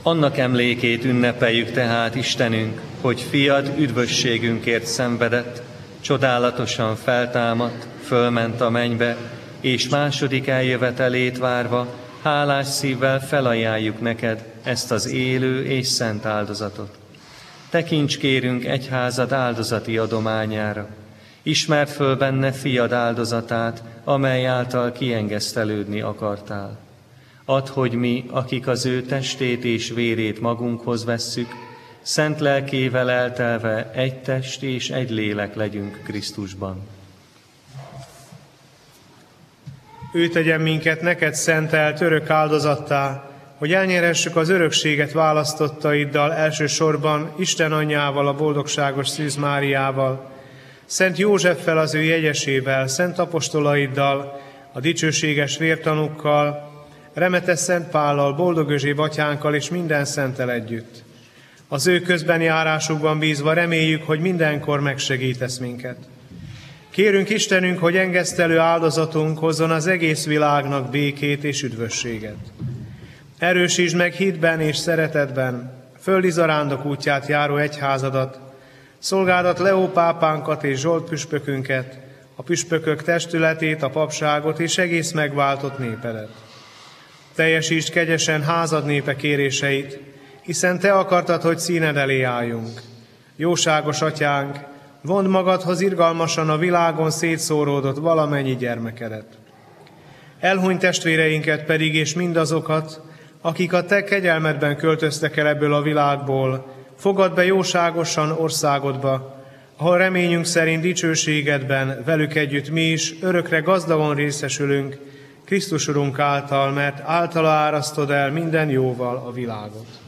Annak emlékét ünnepeljük tehát, Istenünk, hogy fiad üdvösségünkért szenvedett, csodálatosan feltámadt, fölment a mennybe, és második eljövetelét várva, hálás szívvel felajánljuk neked ezt az élő és szent áldozatot. Tekints kérünk egyházad áldozati adományára. Ismerd föl benne fiad áldozatát, amely által kiengesztelődni akartál. Add, hogy mi, akik az ő testét és vérét magunkhoz vesszük, szent lelkével eltelve egy test és egy lélek legyünk Krisztusban. Ő tegyen minket neked szentelt örök áldozattá, hogy elnyerhessük az örökséget választottaiddal, elsősorban Isten anyjával, a boldogságos Szűz Máriával, Szent Józseffel, az ő jegyesével, szent apostolaiddal, a dicsőséges vértanúkkal, remetes Szent Pállal, boldog Özséb atyánkkal és minden szenttel együtt. Az ő közbenjárásukban bízva reméljük, hogy mindenkor megsegítesz minket. Kérünk Istenünk, hogy engesztelő áldozatunk hozzon az egész világnak békét és üdvösséget. Erősítsd meg hitben és szeretetben földi zarándok útját járó egyházadat, szolgádat Leó pápánkat és Zsolt püspökünket, a püspökök testületét, a papságot és egész megváltott népedet. Teljesítsd kegyesen házad népe kéréseit, hiszen te akartad, hogy színed elé álljunk. Jóságos atyánk, vondd magadhoz irgalmasan a világon szétszóródott valamennyi gyermekedet. Elhuny testvéreinket pedig és mindazokat, akik a te kegyelmedben költöztek el ebből a világból, fogadd be jóságosan országodba, ahol reményünk szerint dicsőségedben velük együtt mi is örökre gazdagon részesülünk, Krisztus Urunk által, mert általa árasztod el minden jóval a világot.